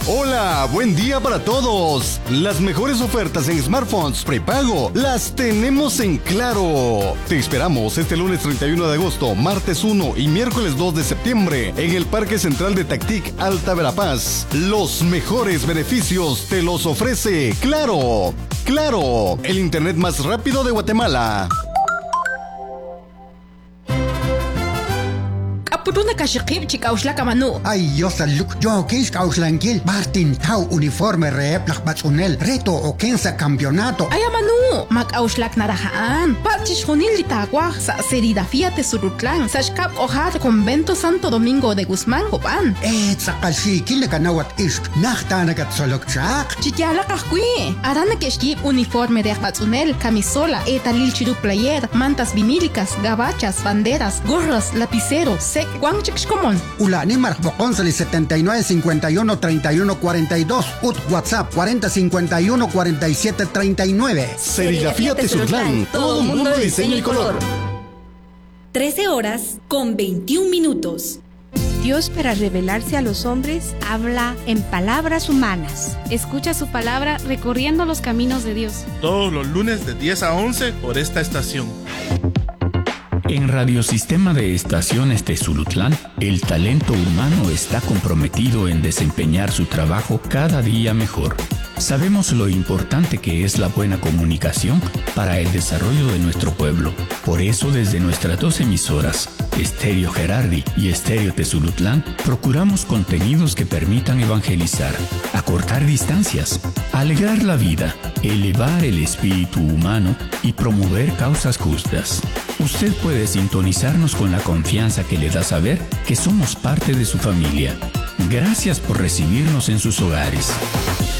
Hola, buen día para todos. Las mejores ofertas en smartphones prepago las tenemos en Claro. Te esperamos este lunes 31 de agosto, martes 1 y miércoles 2 de septiembre en el Parque Central de Tactic, Alta Verapaz. Los mejores beneficios te los ofrece Claro. Claro, el internet más rápido de Guatemala. Puduna kashikib chikaushla kamanu. Ay, yo saluk, yo kis kauslankil. Martin Tau uniforme rep lakbatsunel. Reto o kensa campeonato. Ay, manu, makauslak narahaan. Pachishunil litagua, sa serigrafía te surutlan. Sashkap ojar convento Santo Domingo de Guzmán, Copan. Tsakashi, kilakanawat ist. Nachtanagat solokchak. Chikyala kahkui. Arana keshkib uniforme de akbatsunel, camisola, etalil chiru player, mantas vinílicas, gabachas, banderas, gorras, lapiceros, sec. ¿Cuán chixcomon? Ulani Marcboconsali 79 51 31 42. Ut WhatsApp 40 51 47 39. Serigrafía Tezutlán. Todo mundo de diseño y color. 13 horas con 21 minutos. Dios, para revelarse a los hombres, habla en palabras humanas. Escucha su palabra recorriendo los caminos de Dios. Todos los lunes de 10 a 11 por esta estación. En Radiosistema de Estaciones Tezulutlán, el talento humano está comprometido en desempeñar su trabajo cada día mejor. Sabemos lo importante que es la buena comunicación para el desarrollo de nuestro pueblo. Por eso, desde nuestras dos emisoras, Estéreo Gerardi y Estéreo Tezulutlán, procuramos contenidos que permitan evangelizar, acortar distancias, alegrar la vida, elevar el espíritu humano y promover causas justas. Usted puede sintonizarnos con la confianza que le da saber que somos parte de su familia. Gracias por recibirnos en sus hogares.